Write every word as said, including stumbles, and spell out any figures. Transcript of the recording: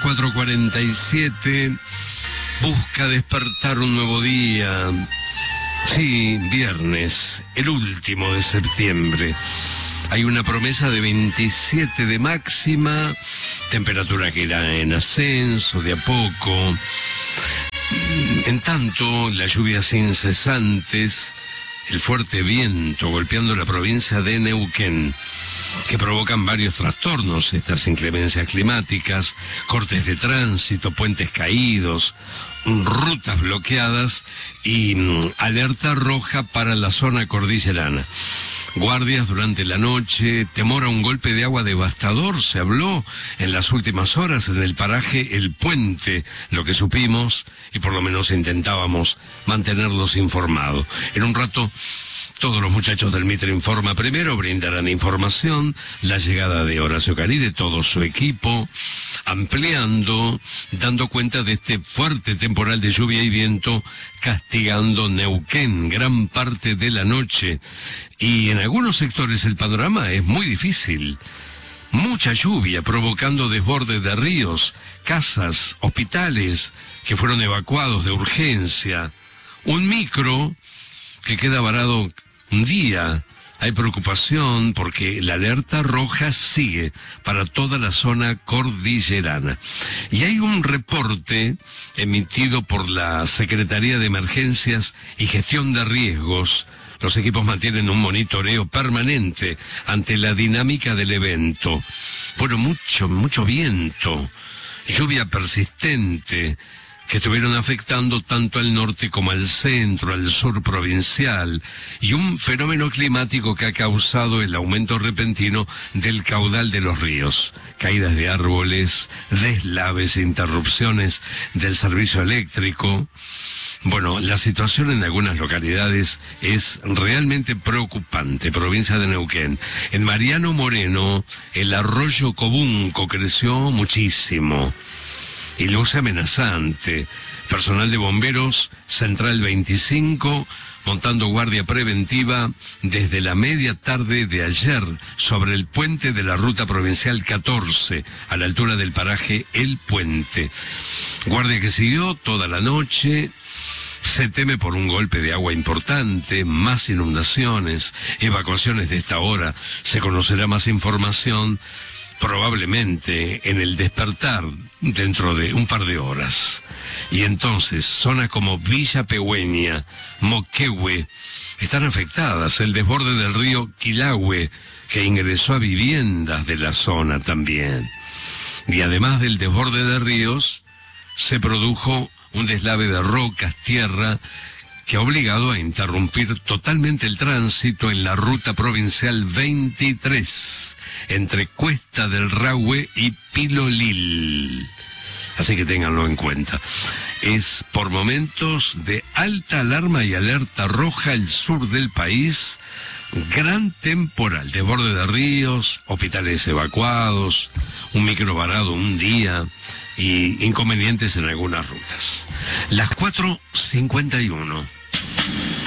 cuatro cuarenta y siete, busca despertar un nuevo día. Sí, viernes, el último de septiembre. Hay una promesa de veintisiete de máxima, temperatura que irá en ascenso de a poco. En tanto, las lluvias incesantes, el fuerte viento golpeando la provincia de Neuquén, que provocan varios trastornos, estas inclemencias climáticas, cortes de tránsito, puentes caídos, rutas bloqueadas y mm, alerta roja para la zona cordillerana. Guardias durante la noche, temor a un golpe de agua devastador, se habló en las últimas horas en el paraje El Puente, lo que supimos, y por lo menos intentábamos mantenerlos informados. En un rato, todos los muchachos del Mitre Informa primero brindarán información, la llegada de Horacio Carí, de todo su equipo, ampliando, dando cuenta de este fuerte temporal de lluvia y viento castigando Neuquén gran parte de la noche. Y en algunos sectores el panorama es muy difícil. Mucha lluvia provocando desbordes de ríos, casas, hospitales que fueron evacuados de urgencia. Un micro que queda varado un día. Hay preocupación porque la alerta roja sigue para toda la zona cordillerana. Y hay un reporte emitido por la Secretaría de Emergencias y Gestión de Riesgos. Los equipos mantienen un monitoreo permanente ante la dinámica del evento. Bueno, mucho, mucho viento, lluvia persistente, que estuvieron afectando tanto al norte como al centro, al sur provincial, y un fenómeno climático que ha causado el aumento repentino del caudal de los ríos, caídas de árboles, deslaves, interrupciones del servicio eléctrico. Bueno, la situación en algunas localidades es realmente preocupante. Provincia de Neuquén. En Mariano Moreno, el arroyo Cobunco creció muchísimo y luce amenazante. Personal de bomberos, Central veinticinco, montando guardia preventiva desde la media tarde de ayer sobre el puente de la ruta provincial catorce, a la altura del paraje El Puente. Guardia que siguió toda la noche. Se teme por un golpe de agua importante, más inundaciones, evacuaciones de esta hora. Se conocerá más información probablemente en el despertar dentro de un par de horas. Y entonces, zonas como Villa Pegüeña, Moquehue, están afectadas. El desborde del río Quilahue, que ingresó a viviendas de la zona también. Y además del desborde de ríos, se produjo un deslave de rocas, tierra, que ha obligado a interrumpir totalmente el tránsito en la ruta provincial veintitrés, entre Cuesta del Rahue y Pilolil. Así que ténganlo en cuenta. Es por momentos de alta alarma y alerta roja el sur del país. Gran temporal, desborde de ríos, hospitales evacuados, un micro varado un día y inconvenientes en algunas rutas. Las cuatro cincuenta y uno.